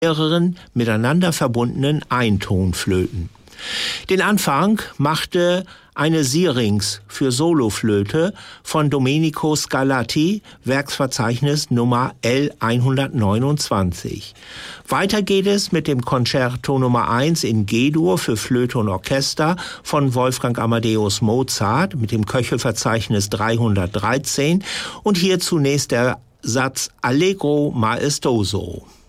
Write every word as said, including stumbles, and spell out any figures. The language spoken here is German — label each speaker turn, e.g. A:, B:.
A: mehreren miteinander verbundenen Eintonflöten. Den Anfang machte eine Syrinx für Soloflöte von Domenico Scarlatti, Werksverzeichnis Nummer L hundertneunundzwanzig. Weiter geht es mit dem Concerto Nummer eins in G-Dur für Flöte und Orchester von Wolfgang Amadeus Mozart mit dem Köchelverzeichnis dreihundertdreizehn und hier zunächst der Satz Allegro maestoso.